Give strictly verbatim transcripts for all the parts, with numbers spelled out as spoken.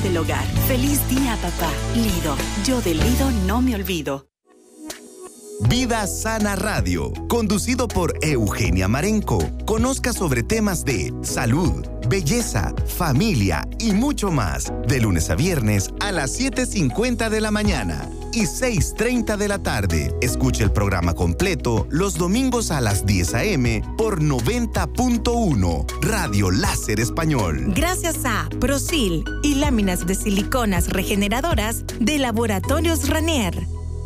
del hogar. ¡Feliz día, papá! Lido. Yo de Lido no me olvido. Vida Sana Radio, conducido por Eugenia Marenco. Conozca sobre temas de salud, belleza, familia y mucho más. De lunes a viernes a las siete cincuenta de la mañana y seis treinta de la tarde. Escuche el programa completo los domingos a las diez a eme por noventa punto uno Radio Láser Español. Gracias a Prosil y láminas de siliconas regeneradoras de Laboratorios Ranier.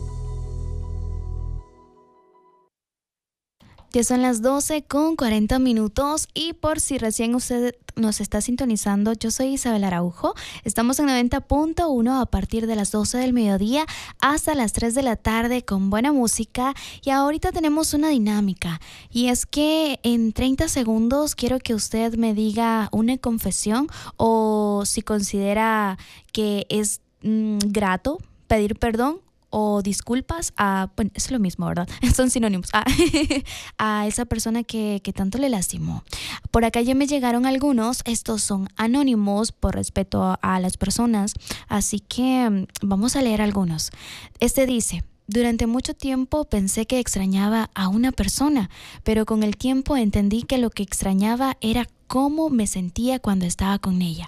Ya son las doce con cuarenta minutos y por si recién usted nos está sintonizando, yo soy Isabel Araujo. Estamos en noventa punto uno a partir de las doce del mediodía hasta las tres de la tarde con buena música, y ahorita tenemos una dinámica, y es que en treinta segundos quiero que usted me diga una confesión o si considera que es mmm, grato pedir perdón o disculpas a, bueno, es lo mismo, ¿verdad? Son sinónimos, a, a esa persona que, que tanto le lastimó. Por acá ya me llegaron algunos, estos son anónimos por respeto a, a las personas, así que vamos a leer algunos. Este dice: durante mucho tiempo pensé que extrañaba a una persona, pero con el tiempo entendí que lo que extrañaba era cómo me sentía cuando estaba con ella.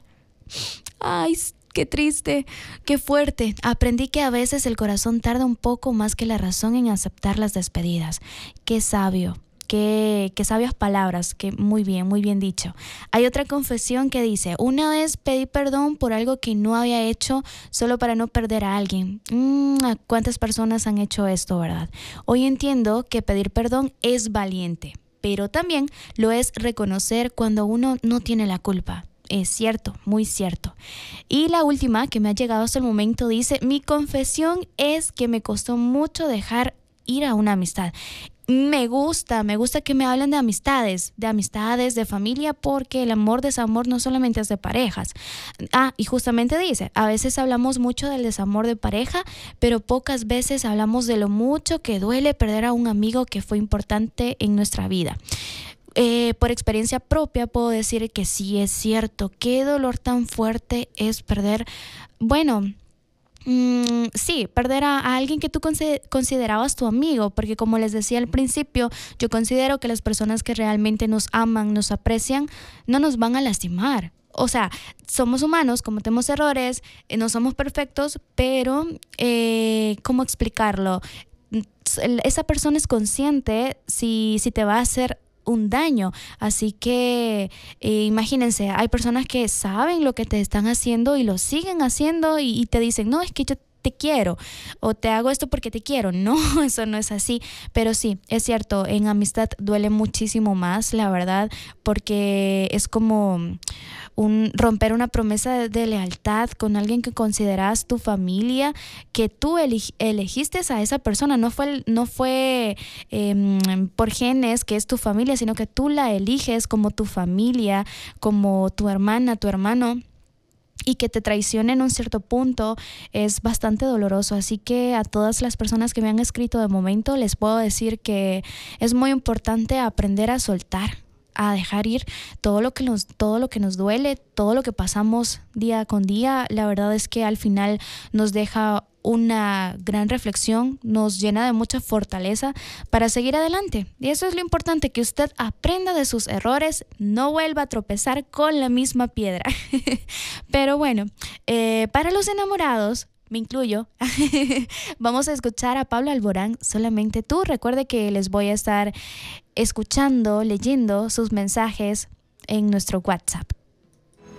Ay, qué triste, qué fuerte. Aprendí que a veces el corazón tarda un poco más que la razón en aceptar las despedidas. Qué sabio, qué, qué sabias palabras, que muy bien, muy bien dicho. Hay otra confesión que dice: una vez pedí perdón por algo que no había hecho solo para no perder a alguien. Mm, ¿cuántas personas han hecho esto, verdad? Hoy entiendo que pedir perdón es valiente, pero también lo es reconocer cuando uno no tiene la culpa. Es cierto, muy cierto. Y la última que me ha llegado hasta el momento dice: mi confesión es que me costó mucho dejar ir a una amistad. Me gusta, me gusta que me hablen de amistades, de amistades, de familia, porque el amor, desamor no solamente es de parejas. Ah, y justamente dice, a veces hablamos mucho del desamor de pareja, pero pocas veces hablamos de lo mucho que duele perder a un amigo que fue importante en nuestra vida. Eh, por experiencia propia puedo decir que sí es cierto. Qué dolor tan fuerte es perder, bueno, mmm, sí, perder a, a alguien que tú considerabas tu amigo, porque como les decía al principio, yo considero que las personas que realmente nos aman, nos aprecian, no nos van a lastimar. O sea, somos humanos, cometemos errores, eh, no somos perfectos, pero eh, ¿cómo explicarlo? Esa persona es consciente si, si te va a hacer un daño, así que eh, imagínense, hay personas que saben lo que te están haciendo y lo siguen haciendo y, y te dicen, no, es que yo te quiero o te hago esto porque te quiero. No, eso no es así, pero sí, es cierto, en amistad duele muchísimo más, la verdad, porque es como un romper una promesa de, de lealtad con alguien que consideras tu familia, que tú eleg, elegiste a esa persona, no fue, no fue eh, por genes que es tu familia, sino que tú la eliges como tu familia, como tu hermana, tu hermano. Y que te traicionen en un cierto punto es bastante doloroso. Así que a todas las personas que me han escrito de momento les puedo decir que es muy importante aprender a soltar, a dejar ir todo lo que nos, todo lo que nos duele, todo lo que pasamos día con día. La verdad es que al final nos deja una gran reflexión, nos llena de mucha fortaleza para seguir adelante. Y eso es lo importante, que usted aprenda de sus errores, no vuelva a tropezar con la misma piedra. Pero bueno, eh, para los enamorados, me incluyo, vamos a escuchar a Pablo Alborán, Solamente tú. Recuerde que les voy a estar escuchando, leyendo sus mensajes en nuestro WhatsApp.